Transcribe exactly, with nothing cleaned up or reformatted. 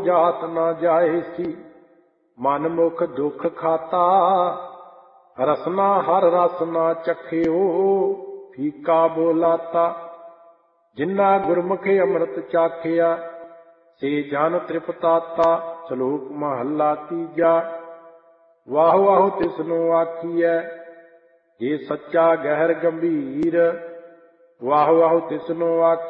ਜਾਤ ਨਾ ਜਾਏ ਸੀ। ਮਨ ਮੁਖ ਦੁਖ ਖਾਤਾ ਰਸਨਾ ਹਰ ਰਸ ਨਾ ਚਖਿਓ। ਫੀਕਾ ਬੋਲਾਤਾ ਜਿਨ੍ਹਾਂ ਗੁਰਮੁਖ ਅੰਮ੍ਰਿਤ ਚਾਖਿਆ ਸੇ ਜਨ ਤ੍ਰਿਪਤਾਤਾ। ਸ਼ਲੋਕ ਮਹੱਲਾ ਤੀਜਾ। ਵਾਹ ਵਾਹ ਤਿਸਨੂੰ ਆਖੀਐ ਜੇ ਸੱਚਾ ਗਹਿਰ ਗੰਭੀਰ। ਵਾਹ ਵਾਹ ਤਿਸਨੂੰ ਆਖੀਐ